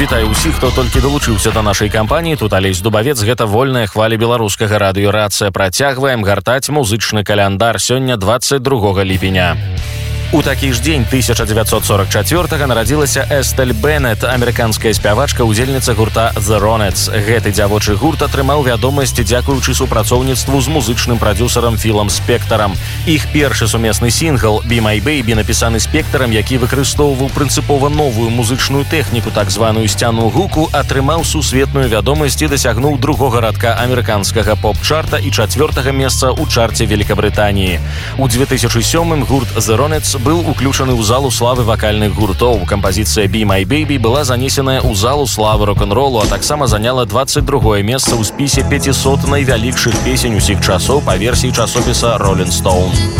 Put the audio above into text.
Вітаю ўсіх, хто толькі далучыўся да нашай кампаніі. Тут Алесь Дубавец, гэта вольная хваля беларускага радыё «Рацыя». Працягваем гартаць музычны каляндар. Сёння 22 ліпеня. У такі ж дзень 1944-га нарадзілася Эстэль Беннет, амерыканская спявачка, удзельніца гурта The Ronettes. Гэты дзявочы гурт атрымаў вядомасць дзякуючы супрацоўніцтву з музычным прадзюсарам Філам Спектарам. Іх першы сумесны сінгл «Be My Baby», напісаны Спектарам, які выкарыстоўваў прынцыпова новую музычную тэхніку, так званую сцяну гуку, атрымаў сусветную вядомасць і дасягнуў другога радка амерыканскага поп-чарта і 4-го месца ў чарце Великабрытаніі. У 2007-м гурт The Ronettes быў уключаны ў залу славы вакальных гуртоў. Кампазіцыя «Be My Baby» была занесеная ў залу славы рок-н-ролу, а таксама заняла 22-е месца ў спісе 500 найвялікшых песень усіх часоў па версіі часопіса «Rolling Stone».